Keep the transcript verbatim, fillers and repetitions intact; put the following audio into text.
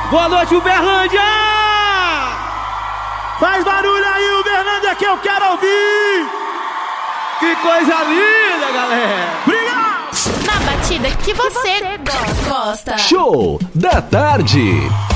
Boa noite, Uberlândia! Faz barulho aí, Uberlândia, que eu quero ouvir! Que coisa linda, galera! Obrigado! Na batida que você gosta. Show da tarde.